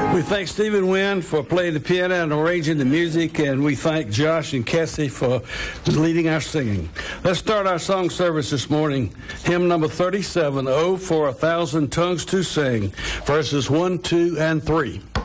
We thank Stephen Wynn for playing the piano and arranging the music, and we thank Josh and Cassie for leading our singing. Let's start our song service this morning. Hymn number 37, "Oh, for 1,000 Tongues to Sing," verses 1, 2, and 3.